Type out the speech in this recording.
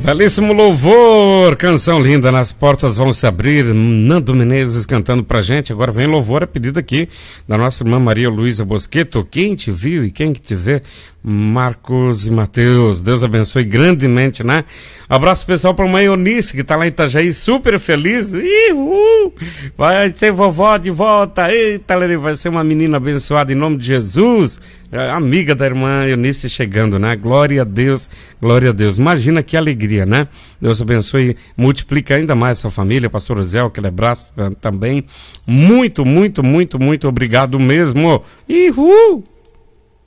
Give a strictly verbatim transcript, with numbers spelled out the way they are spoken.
Belíssimo louvor, canção linda, nas portas vão se abrir, Nando Menezes cantando pra gente. Agora vem louvor, a pedido aqui da nossa irmã Maria Luísa Bosqueto. Quem te viu e quem que te vê? Marcos e Mateus, Deus abençoe grandemente, né? Abraço especial para a mãe Eunice, que tá lá em Itajaí, super feliz. Ihu! Vai ser vovó de volta. Eita, vai ser uma menina abençoada em nome de Jesus. Amiga da irmã Eunice chegando, né? Glória a Deus, glória a Deus. Imagina que alegria, né? Deus abençoe, multiplica ainda mais essa família, pastor Zé, aquele abraço também. Muito, muito, muito, muito obrigado mesmo. Ihu!